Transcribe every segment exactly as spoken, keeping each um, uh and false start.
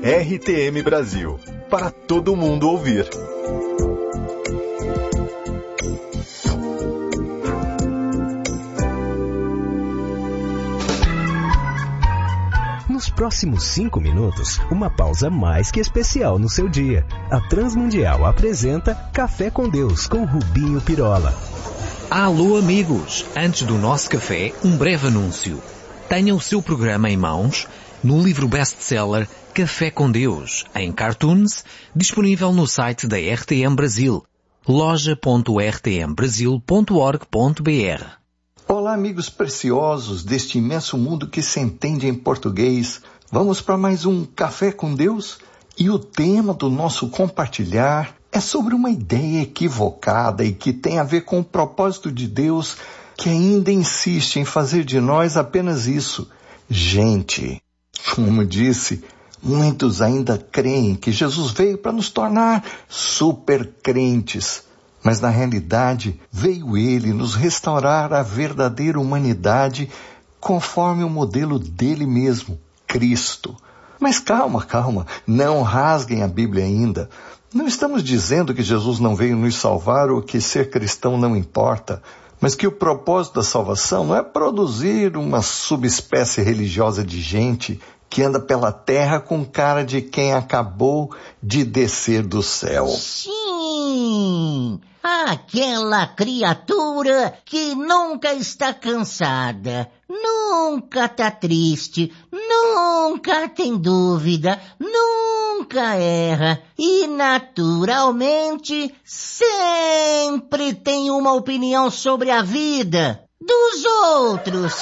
R T M Brasil, para todo mundo ouvir. Nos próximos cinco minutos, uma pausa mais que especial no seu dia. A Transmundial apresenta Café com Deus, com Rubinho Pirola. Alô amigos, antes do nosso café, um breve anúncio. Tenha o seu programa em mãos no livro best-seller Café com Deus, em cartoons, disponível no site da R T M Brasil, loja ponto r t m brasil ponto org ponto b r. Olá amigos preciosos deste imenso mundo que se entende em português. Vamos para mais um Café com Deus? E o tema do nosso compartilhar é sobre uma ideia equivocada e que tem a ver com o propósito de Deus, que ainda insiste em fazer de nós apenas isso, gente. Como disse, muitos ainda creem que Jesus veio para nos tornar super crentes. Mas na realidade, veio Ele nos restaurar a verdadeira humanidade conforme o modelo dele mesmo, Cristo. Mas calma, calma, não rasguem a Bíblia ainda. Não estamos dizendo que Jesus não veio nos salvar ou que ser cristão não importa, mas que o propósito da salvação não é produzir uma subespécie religiosa de gente que anda pela terra com cara de quem acabou de descer do céu. Sim! Aquela criatura que nunca está cansada, nunca está triste, nunca tem dúvida, nunca erra e, naturalmente, sempre tem uma opinião sobre a vida dos outros.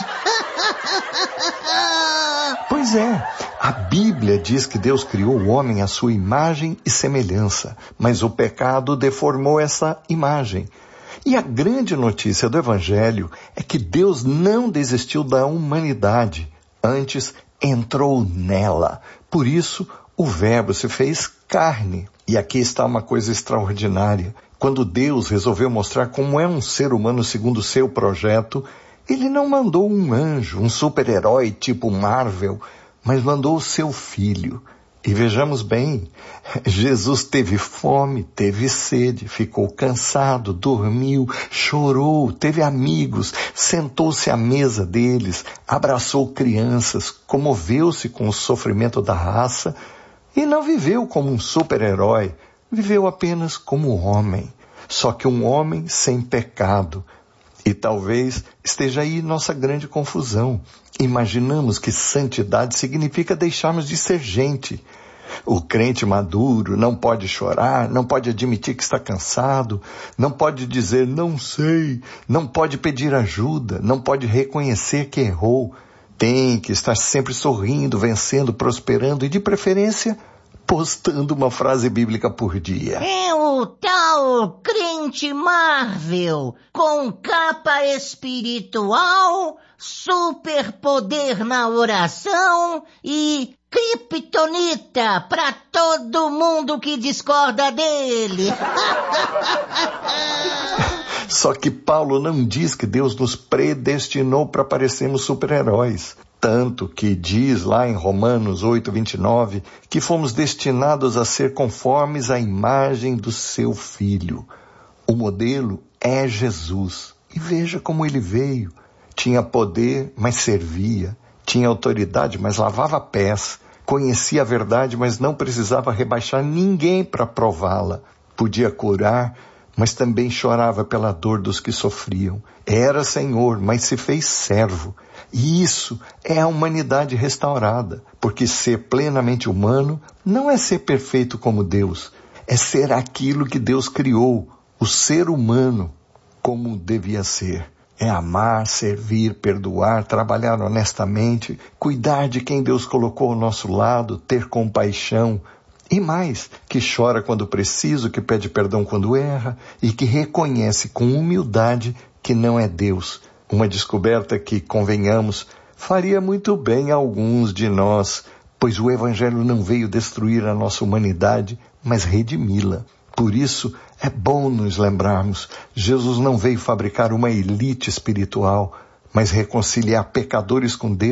Pois é, a Bíblia diz que Deus criou o homem à sua imagem e semelhança, mas o pecado deformou essa imagem. E a grande notícia do Evangelho é que Deus não desistiu da humanidade, antes entrou nela. Por isso, o Verbo se fez carne. E aqui está uma coisa extraordinária. Quando Deus resolveu mostrar como é um ser humano segundo o seu projeto, Ele não mandou um anjo, um super-herói tipo Marvel, mas mandou o seu filho. E vejamos bem, Jesus teve fome, teve sede, ficou cansado, dormiu, chorou, teve amigos, sentou-se à mesa deles, abraçou crianças, comoveu-se com o sofrimento da raça e não viveu como um super-herói, viveu apenas como homem, só que um homem sem pecado. E talvez esteja aí nossa grande confusão. Imaginamos que santidade significa deixarmos de ser gente. O crente maduro não pode chorar, não pode admitir que está cansado, não pode dizer não sei, não pode pedir ajuda, não pode reconhecer que errou. Tem que estar sempre sorrindo, vencendo, prosperando e, de preferência, postando uma frase bíblica por dia. É o tal crente Marvel, com capa espiritual, superpoder na oração e criptonita para todo mundo que discorda dele. Só que Paulo não diz que Deus nos predestinou para parecermos super-heróis. Tanto que diz lá em Romanos oito, vinte e nove, que fomos destinados a ser conformes à imagem do seu Filho. O modelo é Jesus. E veja como ele veio. Tinha poder, mas servia. Tinha autoridade, mas lavava pés. Conhecia a verdade, mas não precisava rebaixar ninguém para prová-la. Podia curar, mas também chorava pela dor dos que sofriam. Era Senhor, mas se fez servo. E isso é a humanidade restaurada, porque ser plenamente humano não é ser perfeito como Deus, é ser aquilo que Deus criou, o ser humano, como devia ser. É amar, servir, perdoar, trabalhar honestamente, cuidar de quem Deus colocou ao nosso lado, ter compaixão. E mais, que chora quando precisa, que pede perdão quando erra e que reconhece com humildade que não é Deus. Uma descoberta que, convenhamos, faria muito bem a alguns de nós, pois o Evangelho não veio destruir a nossa humanidade, mas redimi-la. Por isso, é bom nos lembrarmos, Jesus não veio fabricar uma elite espiritual, mas reconciliar pecadores com Deus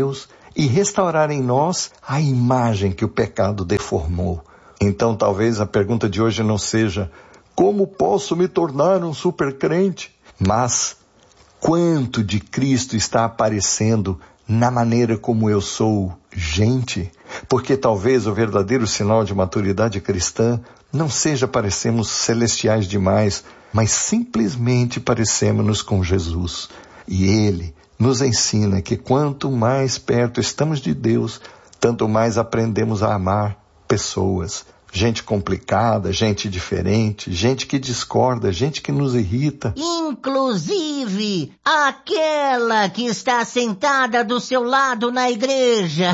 e restaurar em nós a imagem que o pecado deformou. Então talvez a pergunta de hoje não seja: como posso me tornar um supercrente? Mas quanto de Cristo está aparecendo na maneira como eu sou gente? Porque talvez o verdadeiro sinal de maturidade cristã não seja parecermos celestiais demais, mas simplesmente parecemos com Jesus. E Ele nos ensina que quanto mais perto estamos de Deus, tanto mais aprendemos a amar pessoas. Gente complicada, gente diferente, gente que discorda, gente que nos irrita. Inclusive, aquela que está sentada do seu lado na igreja.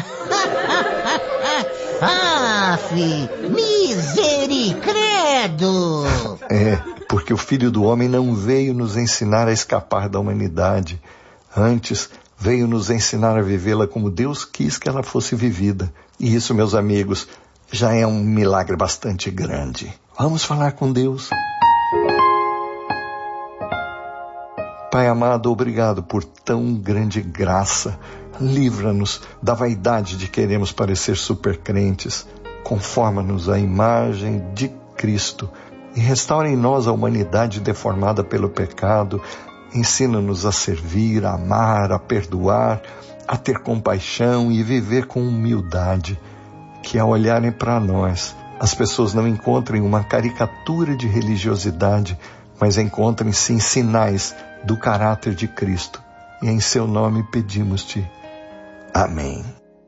Aff, misericredo! É, porque o Filho do Homem não veio nos ensinar a escapar da humanidade. Antes, veio nos ensinar a vivê-la como Deus quis que ela fosse vivida. E isso, meus amigos, já é um milagre bastante grande. Vamos falar com Deus. Pai amado, obrigado por tão grande graça. Livra-nos da vaidade de queremos parecer supercrentes. Conforma-nos à imagem de Cristo e restaura em nós a humanidade deformada pelo pecado. Ensina-nos a servir, a amar, a perdoar, a ter compaixão e viver com humildade. Que ao olharem para nós, as pessoas não encontrem uma caricatura de religiosidade, mas encontrem sim sinais do caráter de Cristo. E em seu nome pedimos-te. Amém.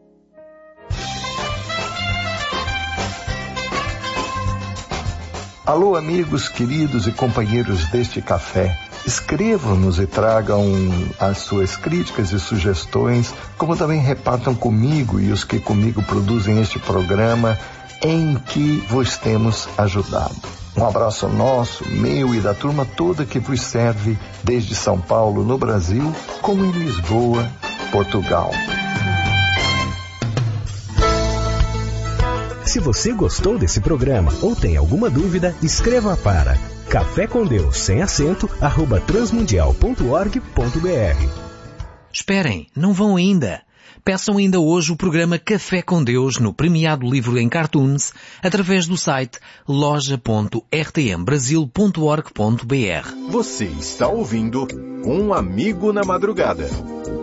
Alô, amigos queridos e companheiros deste café. Escrevam-nos e tragam as suas críticas e sugestões, como também repartam comigo e os que comigo produzem este programa em que vos temos ajudado. Um abraço nosso, meu e da turma toda que vos serve desde São Paulo, no Brasil, como em Lisboa, Portugal. Se você gostou desse programa ou tem alguma dúvida, escreva para café com Deus sem acento arroba transmundial ponto org ponto br. Esperem, não vão ainda. Peçam ainda hoje o programa Café com Deus no premiado livro em cartoons através do site loja ponto r t m brasil ponto org ponto br. Você está ouvindo Um Amigo na Madrugada.